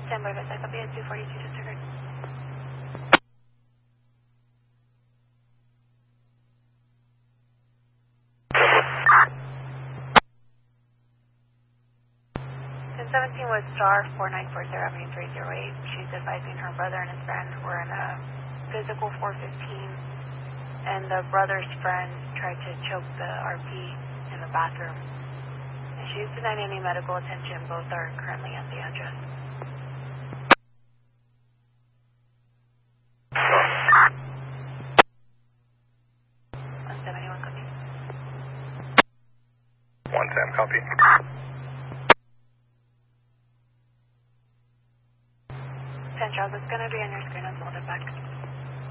Stand by, I copy at 242 disregard. 1017 was Star 4940 Avenue 308. She's advising her brother and his friend were in a physical 415, and the brother's friend tried to choke the RP in the bathroom. And she's denied any medical attention. Both are currently at the address. 171 copy. 110 copy. 10 Charles, it's going to be on your screen. I'll hold it back.